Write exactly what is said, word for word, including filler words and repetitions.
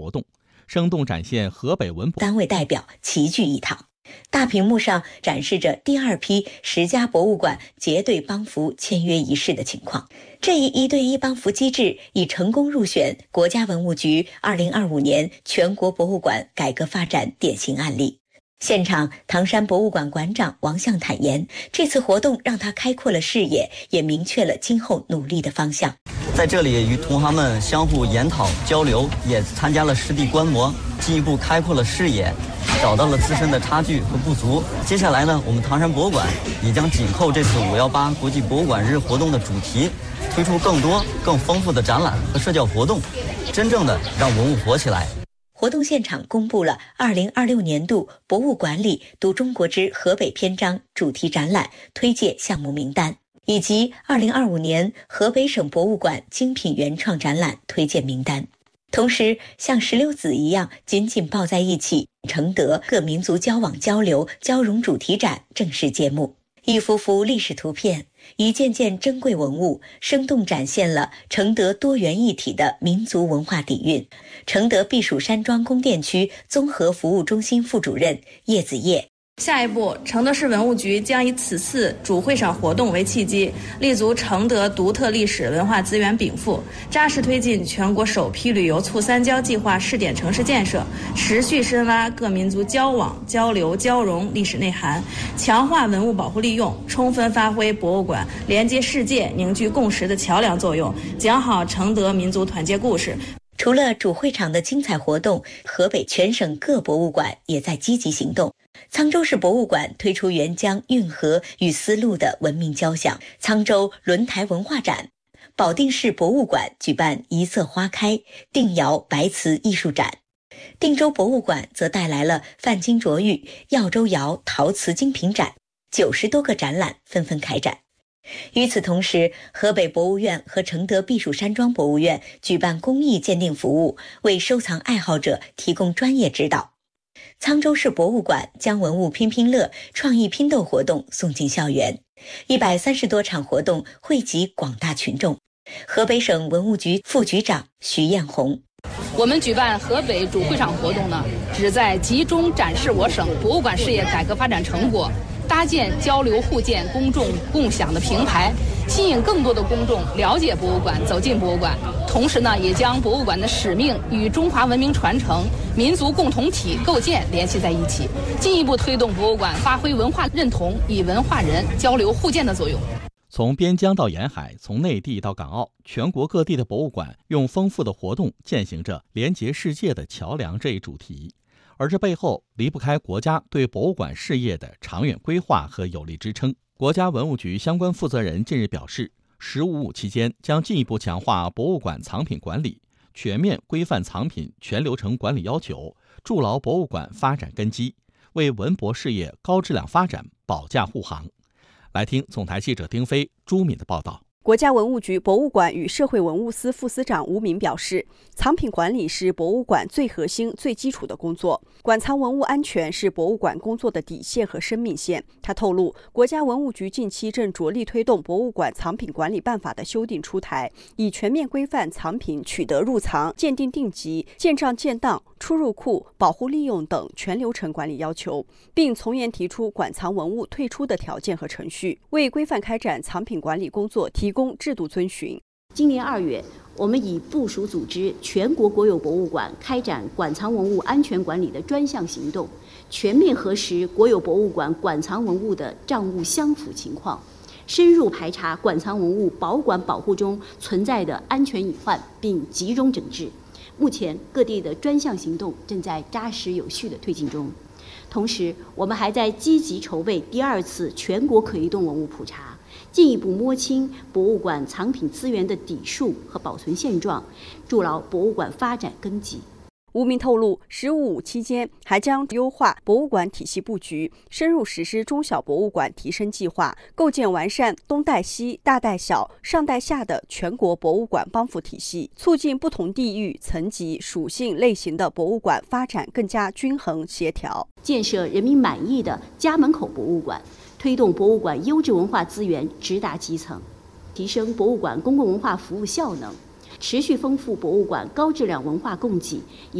活动，生动展现河北文博单位代表齐聚一堂。大屏幕上展示着第二批十家博物馆结对帮扶签约仪式的情况。这一一对一帮扶机制已成功入选国家文物局二零二五年全国博物馆改革发展典型案例。现场，唐山博物馆馆长王向坦言，这次活动让他开阔了视野，也明确了今后努力的方向。 在这里与同行们相互研讨交流，也参加了实地观摩，进一步开阔了视野，找到了自身的差距和不足。接下来呢，我们唐山博物馆也将紧扣这次五一八国际博物馆日活动的主题，推出更多更丰富的展览和社交活动，真正的让文物活起来。 活动现场公布了二零二六年度博物馆里读中国之河北篇章主题展览推介项目名单，以及二零二五年河北省博物馆精品原创展览推荐名单。同时，像石榴籽一样紧紧抱在一起，承德各民族交往交流交融主题展正式揭幕。一幅幅历史图片，一件件珍贵文物，生动展现了承德多元一体的民族文化底蕴。承德避暑山庄宫殿区综合服务中心副主任叶子叶。 下一步，承德市文物局将以此次主会场活动为契机，立足承德独特历史文化资源禀赋，扎实推进全国首批旅游促三交计划试点城市建设，持续深挖各民族交往、交流、交融历史内涵，强化文物保护利用，充分发挥博物馆连接世界、凝聚共识的桥梁作用，讲好承德民族团结故事。 除了主会场的精彩活动，河北全省各博物馆也在积极行动。沧州市博物馆推出沅江运河与丝路的文明交响沧州轮台文化展，保定市博物馆举办一色花开定窑白瓷艺术展，定州博物馆则带来了范金琢玉耀州窑陶瓷精品展，九十多个展览纷纷开展。与此同时，河北博物院和承德避暑山庄博物院举办公益鉴定服务，为收藏爱好者提供专业指导。沧州市博物馆将文物拼拼乐、创意拼豆活动送进校园，一百三十多场活动惠及广大群众。河北省文物局副局长徐艳红， 我们举办河北主会场活动呢，旨在集中展示我省博物馆事业改革发展成果，搭建交流互鉴、公众共享的平台，吸引更多的公众了解博物馆、走进博物馆。同时呢，也将博物馆的使命与中华文明传承、民族共同体构建联系在一起，进一步推动博物馆发挥文化认同与文化人交流互鉴的作用。 从边疆到沿海，从内地到港澳，全国各地的博物馆用丰富的活动践行着连结世界的桥梁这一主题。而这背后离不开国家对博物馆事业的长远规划和有力支撑。国家文物局相关负责人近日表示，十五五期间将进一步强化博物馆藏品管理，全面规范藏品全流程管理要求，筑牢博物馆发展根基，为文博事业高质量发展保驾护航。来听总台记者丁飞、朱敏的报道。 国家文物局博物馆与社会文物司副司长吴敏表示，藏品管理是博物馆最核心、最基础的工作，馆藏文物安全是博物馆工作的底线和生命线。他透露，国家文物局近期正着力推动博物馆藏品管理办法的修订出台，以全面规范藏品取得入藏、鉴定定级、建账建档、出入库、保护利用等全流程管理要求，并从严提出馆藏文物退出的条件和程序，为规范开展藏品管理工作提供制度遵循。 今年二月，我们已部署组织全国国有博物馆开展馆藏文物安全管理的专项行动，全面核实国有博物馆馆藏文物的账务相符情况，深入排查馆藏文物保管保护中存在的安全隐患，并集中整治。目前，各地的专项行动正在扎实有序地推进中。同时，我们还在积极筹备第二次全国可移动文物普查，进一步摸清博物馆藏品资源的底数和保存现状，筑牢博物馆发展根基。 吴明透露，十五五期间还将优化博物馆体系布局，深入实施中小博物馆提升计划，构建完善东带西、大带小、上带下的全国博物馆帮扶体系，促进不同地域、层级、属性类型的博物馆发展更加均衡协调， 建设人民满意的家门口博物馆，推动博物馆优质文化资源直达基层，提升博物馆公共文化服务效能，持续丰富博物馆高质量文化供给。